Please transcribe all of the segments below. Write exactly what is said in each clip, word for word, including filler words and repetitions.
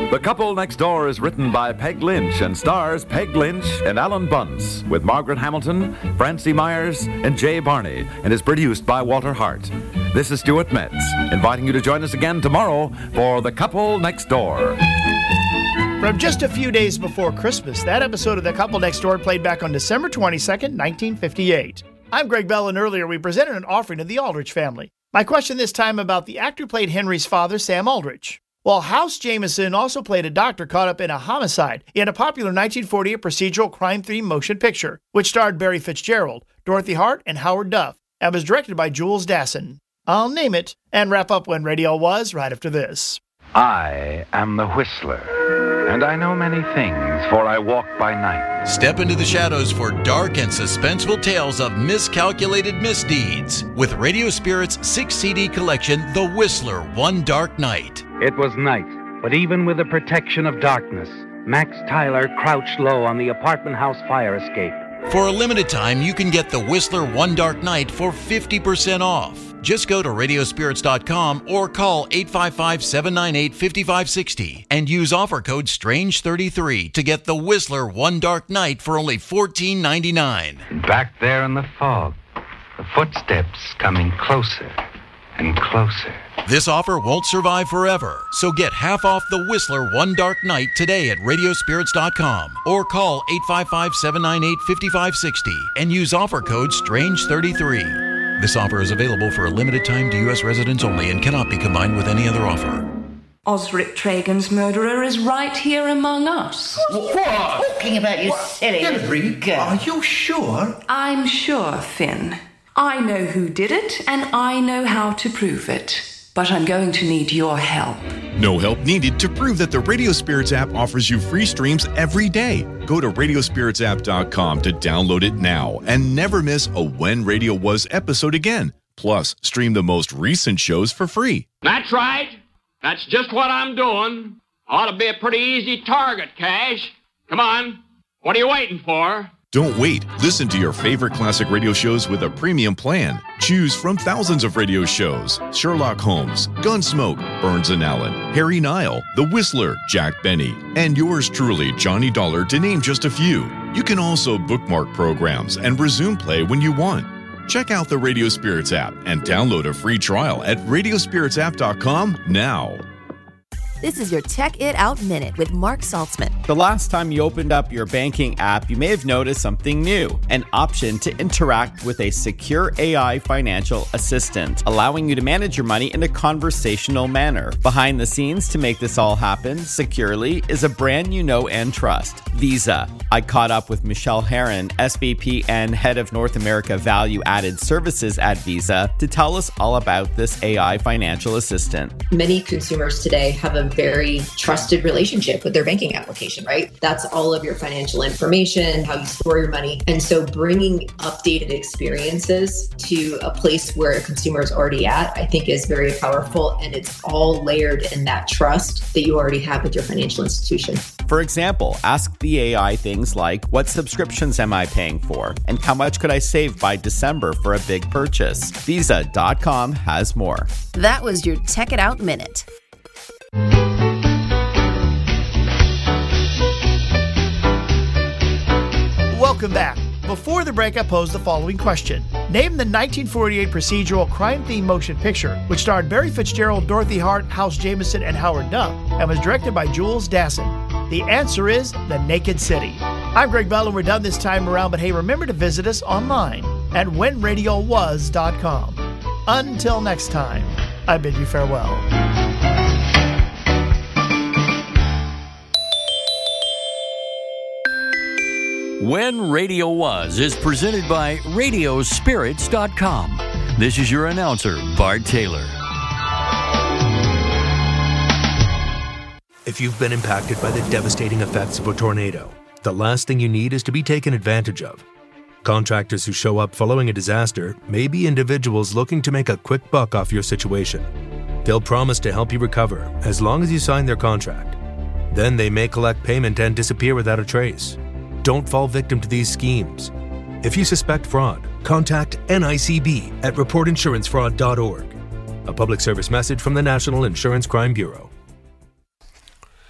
The Couple Next Door is written by Peg Lynch and stars Peg Lynch and Alan Bunce with Margaret Hamilton, Francie Myers, and Jay Barney, and is produced by Walter Hart. This is Stuart Metz, inviting you to join us again tomorrow for The Couple Next Door. From just a few days before Christmas, that episode of The Couple Next Door played back on December twenty-second, nineteen fifty-eight. I'm Greg Bell, and earlier we presented an offering to the Aldrich family. My question this time about the actor who played Henry's father, Sam Aldrich. Well, House Jameson also played a doctor caught up in a homicide in a popular nineteen forty-eight procedural crime-themed motion picture, which starred Barry Fitzgerald, Dorothy Hart, and Howard Duff, and was directed by Jules Dassin. I'll name it, and wrap up When Radio Was right after this. I am the Whistler, and I know many things, for I walk by night. Step into the shadows for dark and suspenseful tales of miscalculated misdeeds with Radio Spirit's six C D collection, The Whistler, One Dark Night. It was night, but even with the protection of darkness, Max Tyler crouched low on the apartment house fire escape. For a limited time, you can get The Whistler One Dark Night for fifty percent off. Just go to radio spirits dot com or call eight five five, seven nine eight, five five six zero and use offer code strange thirty-three to get The Whistler One Dark Night for only fourteen ninety-nine. Back there in the fog, the footsteps coming closer and closer. This offer won't survive forever, so get half off The Whistler One Dark Night today at radio spirits dot com or call eight five five, seven nine eight, five five six zero and use offer code strange thirty-three. This offer is available for a limited time to U S residents only and cannot be combined with any other offer. Osric Tragan's murderer is right here among us. What? Talking about you silly little girl. Are you sure? I'm sure, Finn. I know who did it, and I know how to prove it. But I'm going to need your help. No help needed to prove that the Radio Spirits app offers you free streams every day. Go to radio spirits app dot com to download it now and never miss a When Radio Was episode again. Plus, stream the most recent shows for free. That's right. That's just what I'm doing. Ought to be a pretty easy target, Cash. Come on. What are you waiting for? Don't wait. Listen to your favorite classic radio shows with a premium plan. Choose from thousands of radio shows: Sherlock Holmes, Gunsmoke, Burns and Allen, Harry Nile, The Whistler, Jack Benny, and yours truly, Johnny Dollar, to name just a few. You can also bookmark programs and resume play when you want. Check out the Radio Spirits app and download a free trial at radio spirits app dot com now. This is your Check It Out Minute with Mark Saltzman. The last time you opened up your banking app, you may have noticed something new, an option to interact with a secure A I financial assistant, allowing you to manage your money in a conversational manner. Behind the scenes to make this all happen securely is a brand you know and trust, Visa. I caught up with Michelle Herron, S V P and Head of North America Value Added Services at Visa, to tell us all about this A I financial assistant. Many consumers today have a very trusted relationship with their banking application, right? That's all of your financial information, how you store your money. And so bringing updated experiences to a place where a consumer is already at, I think is very powerful. And it's all layered in that trust that you already have with your financial institution. For example, ask the A I things like, what subscriptions am I paying for? And how much could I save by December for a big purchase? Visa dot com has more. That was your Check It Out Minute. Welcome back. Before the break, I posed the following question. Name the nineteen forty-eight procedural crime-themed motion picture, which starred Barry Fitzgerald, Dorothy Hart, House Jameson, and Howard Duff, and was directed by Jules Dassin. The answer is The Naked City. I'm Greg Bell, and we're done this time around, but hey, remember to visit us online at when radio was dot com. Until next time, I bid you farewell. When Radio Was is presented by radio spirits dot com. This is your announcer, Bart Taylor. If you've been impacted by the devastating effects of a tornado, the last thing you need is to be taken advantage of. Contractors who show up following a disaster may be individuals looking to make a quick buck off your situation. They'll promise to help you recover as long as you sign their contract. Then they may collect payment and disappear without a trace. Don't fall victim to these schemes. If you suspect fraud, contact N I C B at report insurance fraud dot org. A public service message from the National Insurance Crime Bureau.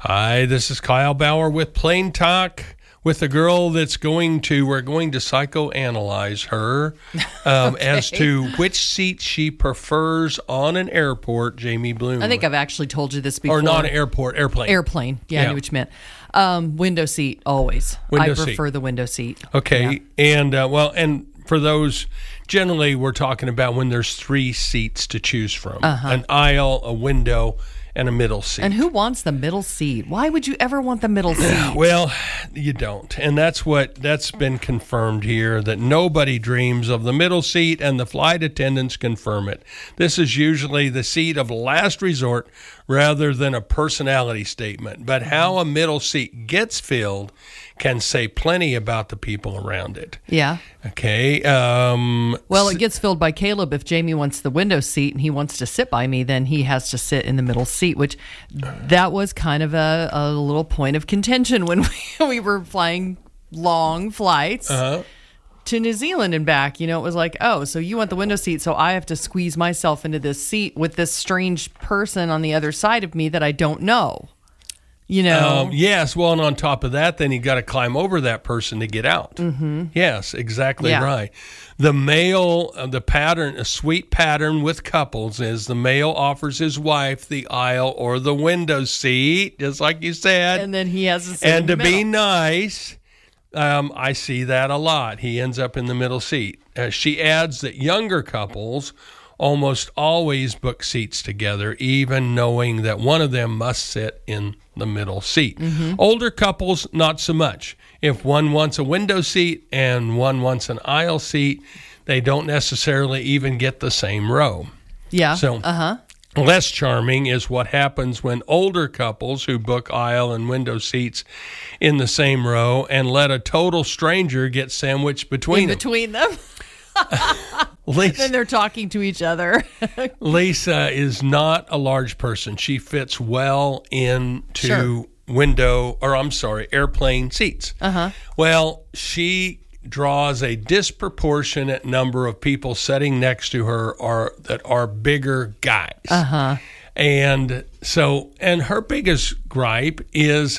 Hi, this is Kyle Bauer with Plain Talk with a girl that's going to, we're going to psychoanalyze her um, okay. as to which seat she prefers on an airport, Jamie Bloom. I think I've actually told you this before. Or not an airport, airplane. Airplane. Yeah, yeah, I knew what you meant. Um, window seat, always. Window I prefer seat. the window seat. Okay. Yeah. And, uh, well, and for those, generally we're talking about when there's three seats to choose from. Uh-huh. An aisle, a window, and a middle seat. And who wants the middle seat? Why would you ever want the middle seat? Well, you don't. And that's what, that's been confirmed here, that nobody dreams of the middle seat, and the flight attendants confirm it. This is usually the seat of last resort rather than a personality statement. But how a middle seat gets filled can say plenty about the people around it. Yeah. Okay. Um, well, it gets filled by Caleb. If Jamie wants the window seat and he wants to sit by me, then he has to sit in the middle seat, which that was kind of a, a little point of contention when we, we were flying long flights uh-huh. to New Zealand and back. You know, it was like, oh, so you want the window seat, so I have to squeeze myself into this seat with this strange person on the other side of me that I don't know. You know? Um, yes. Well, and on top of that, then you got to climb over that person to get out. Mm-hmm. Yes, exactly yeah. right. The male, uh, the pattern, a sweet pattern with couples is the male offers his wife the aisle or the window seat, just like you said. And then he has to sit And in the to be middle. nice, um, I see that a lot. He ends up in the middle seat. Uh, she adds that younger couples almost always book seats together, even knowing that one of them must sit in the middle seat. Mm-hmm. Older couples, not so much. If one wants a window seat and one wants an aisle seat, they don't necessarily even get the same row. Yeah. So uh-huh. less charming is what happens when older couples who book aisle and window seats in the same row and let a total stranger get sandwiched between in them. between them. Lisa, then they're talking to each other. Lisa is not a large person. She fits well into Sure. window, or I'm sorry, airplane seats. Uh-huh. Well, she draws a disproportionate number of people sitting next to her are that are bigger guys. Uh-huh. And so, and her biggest gripe is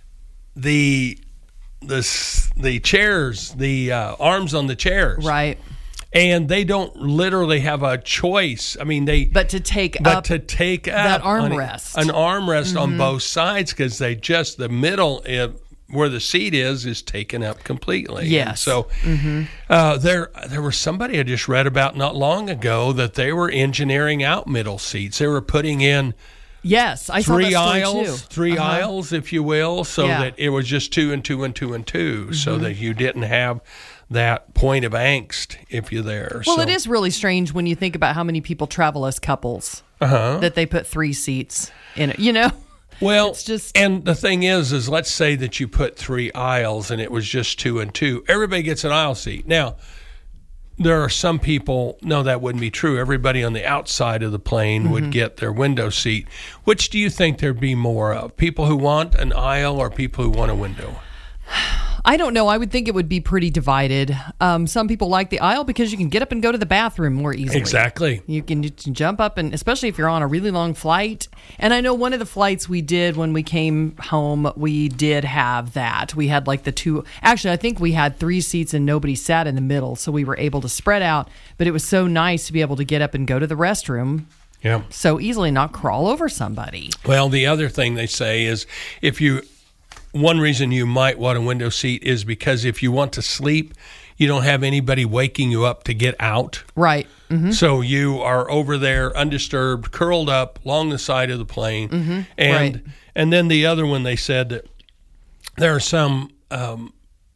the the the chairs, the uh, arms on the chairs. Right. And they don't literally have a choice. I mean, they but to take but up to take that up on armrest, an armrest mm-hmm. on both sides, because they just the middle uh, where the seat is is taken up completely. Yes. And so mm-hmm. uh, there there was somebody I just read about not long ago that they were engineering out middle seats. They were putting in. Yes, I three saw that aisles, story too. three uh-huh. aisles, if you will, so yeah. that it was just two and two and two and two, mm-hmm. so that you didn't have that point of angst if you're there. Well, so. it is really strange when you think about how many people travel as couples uh-huh. that they put three seats in it. You know, well, it's just and the thing is, is let's say that you put three aisles and it was just two and two. Everybody gets an aisle seat now. There are some people, no, that wouldn't be true. Everybody on the outside of the plane mm-hmm. would get their window seat. Which do you think there'd be more of? People who want an aisle or people who want a window? I don't know. I would think it would be pretty divided. Um, some people like the aisle because you can get up and go to the bathroom more easily. Exactly. You can, you can jump up, and especially if you're on a really long flight. And I know one of the flights we did when we came home, we did have that. We had like the two, actually, I think we had three seats and nobody sat in the middle. So we were able to spread out. But it was so nice to be able to get up and go to the restroom. Yeah. So easily, not crawl over somebody. Well, the other thing they say is if you... One reason you might want a window seat is because if you want to sleep, you don't have anybody waking you up to get out. Right. Mm-hmm. So you are over there undisturbed, curled up along the side of the plane. Mm-hmm. And right. and then the other one, they said that there are some um,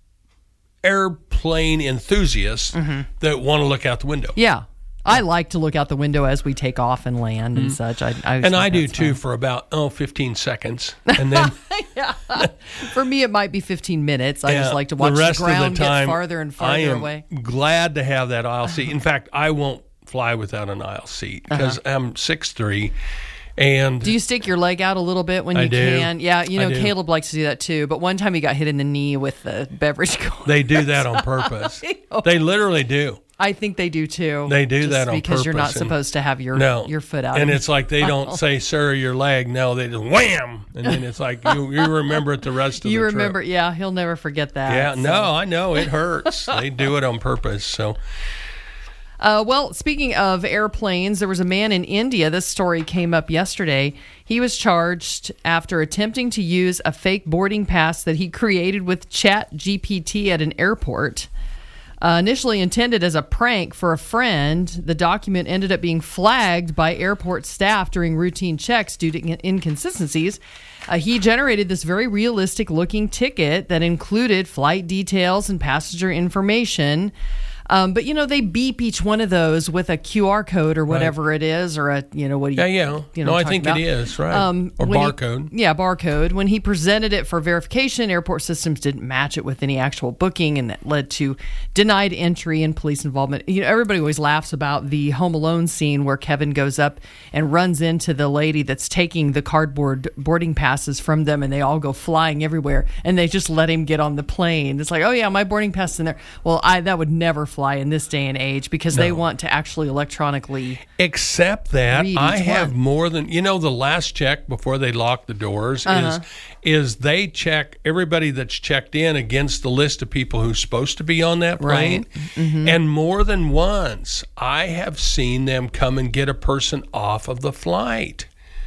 airplane enthusiasts mm-hmm. that want to look out the window. Yeah. I like to look out the window as we take off and land and mm-hmm. such. I, I and I do too fun. for about, oh, fifteen seconds. And then yeah. For me, it might be fifteen minutes. I yeah, just like to watch the, rest the ground of the time, get farther and farther I am away. Glad to have that aisle seat. In fact, I won't fly without an aisle seat because uh-huh. I'm six three. And do you stick your leg out a little bit when I you do. can? Yeah, you know, Caleb likes to do that too. But one time he got hit in the knee with the beverage cooler. They do that on purpose. They literally do. I think they do too. They do Just that on because purpose. you're not and- supposed to have your no. your foot out. And of it's like they your don't mouth. say, sir, your leg. No, they just wham. And then it's like, you, you remember it the rest of You the remember, trip. yeah, he'll never forget that. Yeah, so. no, I know. It hurts. They do it on purpose. So. Uh, well, speaking of airplanes, there was a man in India. This story came up yesterday. He was charged after attempting to use a fake boarding pass that he created with Chat G P T at an airport. Uh, initially intended as a prank for a friend, the document ended up being flagged by airport staff during routine checks due to inconsistencies. Uh, he generated this very realistic-looking ticket that included flight details and passenger information. Um, but, you know, they beep each one of those with a Q R code or whatever right. it is, or a, you know, what do you, yeah, yeah. you know, no, I think about. it is, right. Um, or when barcode. He, yeah, barcode. When he presented it for verification, airport systems didn't match it with any actual booking, and that led to denied entry and police involvement. You know, everybody always laughs about the Home Alone scene where Kevin goes up and runs into the lady that's taking the cardboard boarding passes from them, and they all go flying everywhere, and they just let him get on the plane. It's like, oh, yeah, my boarding pass is in there. Well, I that would never fly in this day and age because no. they want to actually electronically. Except that I have one. more than, you know, the last check before they lock the doors uh-huh. is is they check everybody that's checked in against the list of people who's supposed to be on that plane. Right. Mm-hmm. And more than once, I have seen them come and get a person off of the flight.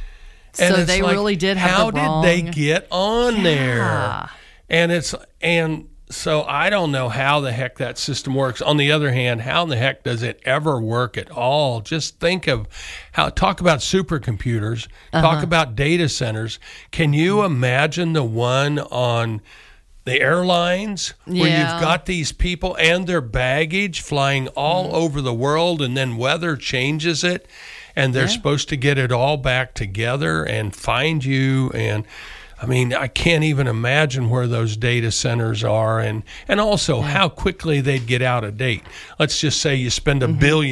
And so they like, really did have how the wrong... did they get on yeah. there? And it's and so I don't know how the heck that system works. On the other hand, how in the heck does it ever work at all? Just think of how, talk about supercomputers, uh-huh. talk about data centers. Can you imagine the one on the airlines where Yeah. you've got these people and their baggage flying all mm. over the world, and then weather changes it, and they're yeah. supposed to get it all back together and find you? And I mean, I can't even imagine where those data centers are, and, and also yeah. how quickly they'd get out of date. Let's just say you spend a mm-hmm. billion